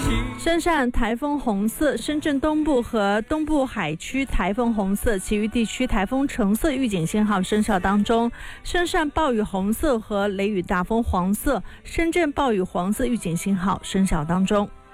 深汕台风红色，深圳东部和东部海区台风红色，其余地区台风橙色预警信号生效当中。深汕暴雨红色和雷雨大风黄色，深圳暴雨黄色预警信号生效当中。